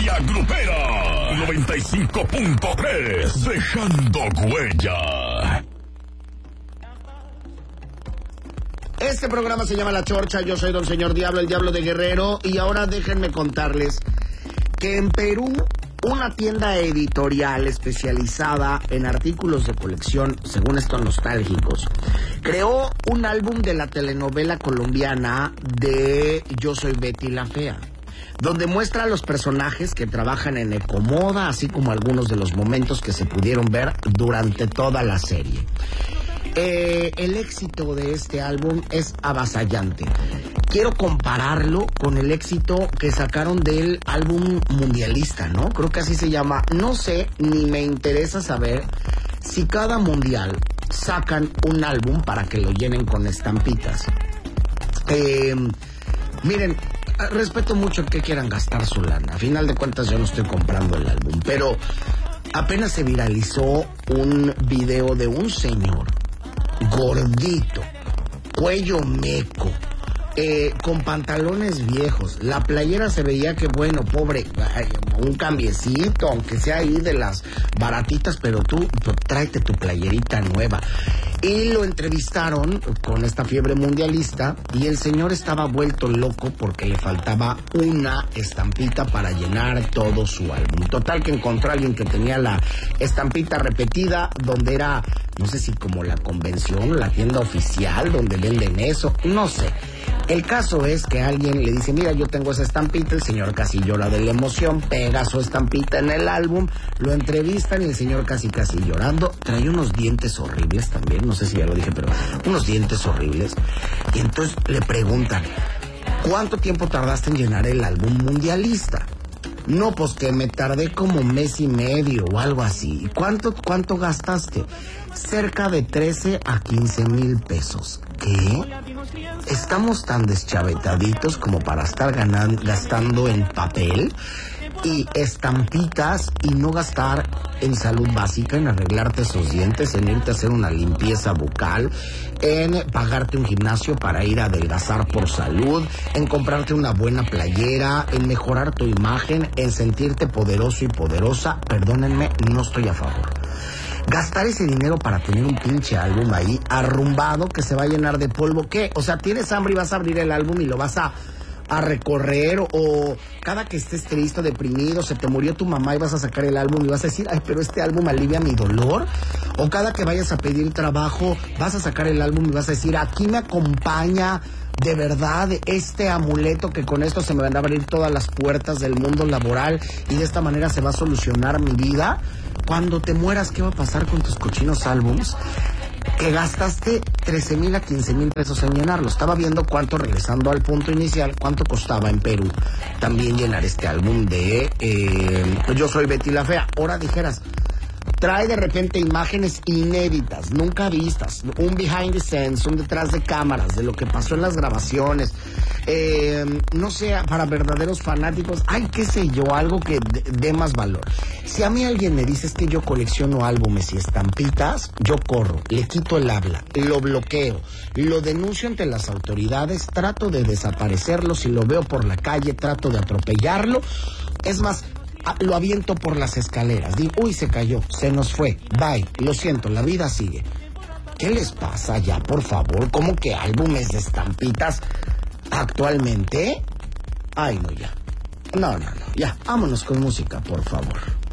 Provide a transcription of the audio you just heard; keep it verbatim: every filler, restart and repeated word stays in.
Histeria Grupera noventa y cinco punto tres, dejando huella. Este programa se llama La Chorcha, yo soy Don Señor Diablo, el Diablo de Guerrero, y ahora déjenme contarles que en Perú una tienda editorial especializada en artículos de colección, según estos nostálgicos, creó un álbum de la telenovela colombiana de Yo Soy Betty la Fea, donde muestra a los personajes que trabajan en Ecomoda, así como algunos de los momentos que se pudieron ver durante toda la serie. Eh, el éxito de este álbum es avasallante. Quiero compararlo con el éxito que sacaron del álbum mundialista, ¿no? Creo que así se llama. No sé, ni me interesa saber si cada mundial sacan un álbum para que lo llenen con estampitas. Eh, miren, respeto mucho que quieran gastar su lana. A final de cuentas yo no estoy comprando el álbum, pero apenas se viralizó un video de un señor gordito, cuello meco, eh, con pantalones viejos. La playera se veía que, bueno, pobre, ay, un cambiecito, aunque sea ahí de las baratitas, pero tú, tú tráete tu playerita nueva. Y lo entrevistaron con esta fiebre mundialista y el señor estaba vuelto loco porque le faltaba una estampita para llenar todo su álbum. Total que encontró a alguien que tenía la estampita repetida, donde era, no sé si como la convención, la tienda oficial donde venden eso, no sé. El caso es que alguien le dice, mira, yo tengo esa estampita, el señor casi llora de la emoción, pega su estampita en el álbum, lo entrevistan y el señor casi casi llorando, trae unos dientes horribles también, no sé si ya lo dije, pero unos dientes horribles, y entonces le preguntan, ¿cuánto tiempo tardaste en llenar el álbum mundialista? No, pues que me tardé como mes y medio o algo así. ¿Cuánto, cuánto gastaste? Cerca de trece a quince mil pesos. ¿Qué? Estamos tan deschavetaditos como para estar ganando, gastando en papel y estampitas y no gastar en salud básica, en arreglarte esos dientes, en irte a hacer una limpieza bucal, en pagarte un gimnasio para ir a adelgazar por salud, en comprarte una buena playera, en mejorar tu imagen, en sentirte poderoso y poderosa. Perdónenme, no estoy a favor. Gastar ese dinero para tener un pinche álbum ahí arrumbado que se va a llenar de polvo. ¿Qué? O sea, tienes hambre y vas a abrir el álbum y lo vas a, a recorrer, o, o cada que estés triste o deprimido, se te murió tu mamá y vas a sacar el álbum y vas a decir, ay, pero este álbum alivia mi dolor. O cada que vayas a pedir trabajo, vas a sacar el álbum y vas a decir, aquí me acompaña de verdad este amuleto que con esto se me van a abrir todas las puertas del mundo laboral y de esta manera se va a solucionar mi vida. Cuando te mueras, ¿qué va a pasar con tus cochinos álbums? Que gastaste trece mil a quince mil pesos en llenarlo. Estaba viendo cuánto, regresando al punto inicial, cuánto costaba en Perú también llenar este álbum de eh, Yo Soy Betty la Fea. Ahora dijeras, trae de repente imágenes inéditas, nunca vistas, un behind the scenes, un detrás de cámaras de lo que pasó en las grabaciones, eh, no sé, para verdaderos fanáticos, ay, qué sé yo, algo que dé más valor. Si a mí alguien me dice es que yo colecciono álbumes y estampitas, yo corro, le quito el habla, lo bloqueo, lo denuncio ante las autoridades, trato de desaparecerlo, si lo veo por la calle, trato de atropellarlo, es más, lo aviento por las escaleras, digo, uy, se cayó, se nos fue, bye, lo siento, la vida sigue. ¿Qué les pasa ya, por favor? ¿Cómo que álbumes de estampitas actualmente? Ay, no, ya. No, no, no, ya, vámonos con música, por favor.